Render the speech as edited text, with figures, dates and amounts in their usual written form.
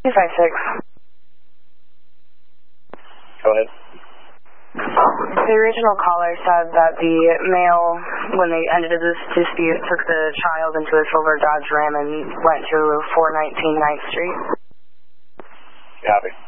256. Go ahead. The original caller said that the male, when they ended this dispute, took the child into a silver Dodge Ram and went to 419 9th Street. Copy.